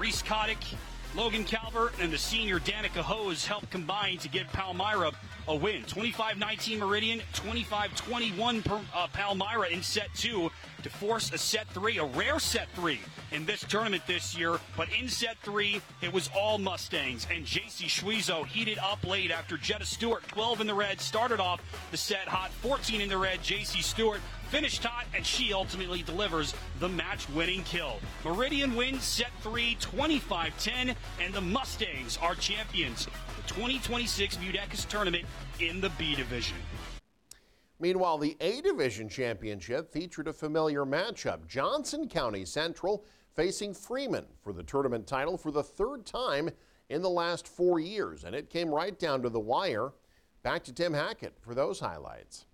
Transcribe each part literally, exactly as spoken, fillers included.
Reese Kotick, Logan Calvert, and the senior Danica Hose helped combine to give Palmyra a win. twenty-five nineteen Meridian, twenty-five twenty-one per, uh, Palmyra in set two to force a set three, a rare set three in this tournament this year. But in set three, it was all Mustangs, and J C Schwezo heated up late after Jetta Stewart, twelve in the red, started off the set hot, fourteen in the red. J C Stewart finished hot, and she ultimately delivers the match-winning kill. Meridian wins set three, twenty-five ten, and the Mustangs are champions. The twenty twenty-six Mudecas tournament in the B division. Meanwhile, the A division championship featured a familiar matchup. Johnson County Central facing Freeman for the tournament title for the third time in the last four years, and it came right down to the wire. Back to Tim Hackett for those highlights.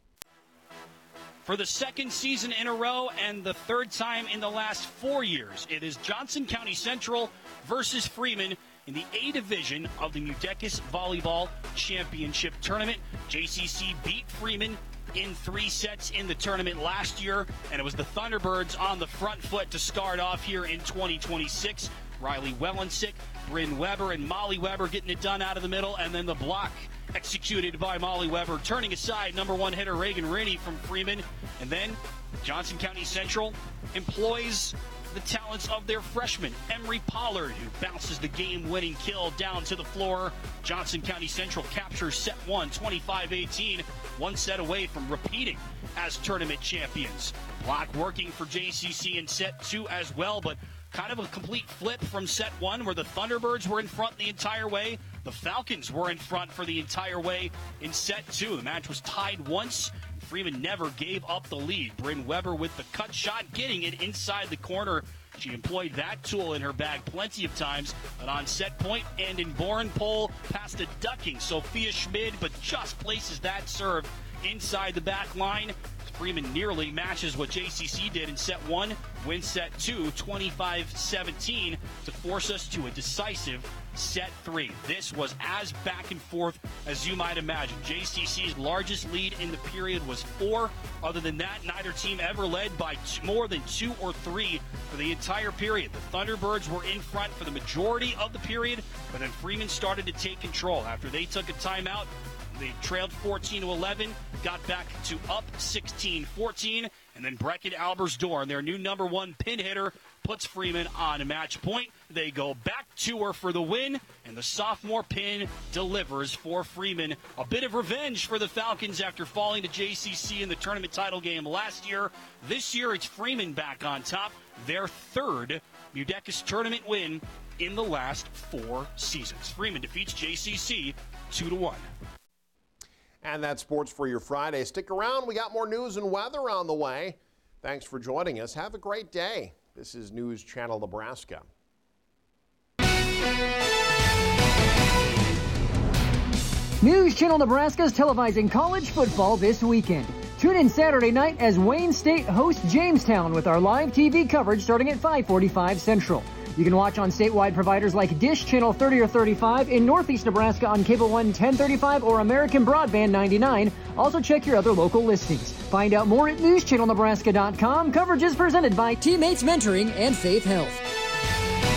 For the second season in a row and the third time in the last four years, it is Johnson County Central versus Freeman in the A division of the Mudecas Volleyball Championship Tournament. J C C beat Freeman in three sets in the tournament last year, and it was the Thunderbirds on the front foot to start off here in twenty twenty-six. Riley Wellensick, Bryn Weber, and Molly Weber getting it done out of the middle, and then the block executed by Molly Weber, turning aside number one hitter Reagan Rinney from Freeman. And then Johnson County Central employs the talents of their freshman, Emery Pollard, who bounces the game-winning kill down to the floor. Johnson County Central captures set one, twenty-five eighteen, one set away from repeating as tournament champions. Block working for J C C in set two as well, but kind of a complete flip from set one, where the Thunderbirds were in front the entire way. The Falcons were in front for the entire way in set two. The match was tied once. Freeman never gave up the lead. Bryn Weber with the cut shot, getting it inside the corner. She employed that tool in her bag plenty of times, but on set point and in Bourne pole, past a ducking Sophia Schmid, but just places that serve inside the back line. Freeman nearly matches what J C C did in set one, wins set two, twenty-five seventeen, to force us to a decisive set three. This was as back and forth as you might imagine. J C C's largest lead in the period was four. Other than that, neither team ever led by two, more than two or three for the entire period. The Thunderbirds were in front for the majority of the period, but then Freeman started to take control. After they took a timeout, they trailed fourteen to eleven, got back to up sixteen fourteen, and then Brecken Albersdorf, their new number one pin hitter, puts Freeman on a match point. They go back to her for the win, and the sophomore pin delivers for Freeman. A bit of revenge for the Falcons after falling to J C C in the tournament title game last year. This year, it's Freeman back on top, their third Mudecas tournament win in the last four seasons. Freeman defeats J C C two to one. And that's sports for your Friday. Stick around. We got more news and weather on the way. Thanks for joining us. Have a great day. This is News Channel Nebraska. News Channel Nebraska is televising college football this weekend. Tune in Saturday night as Wayne State hosts Jamestown with our live T V coverage starting at five forty-five Central. You can watch on statewide providers like Dish Channel thirty or thirty-five, in Northeast Nebraska on Cable One ten thirty-five or American Broadband ninety-nine. Also check your other local listings. Find out more at news channel nebraska dot com. Coverage is presented by Teammates Mentoring and Faith Health.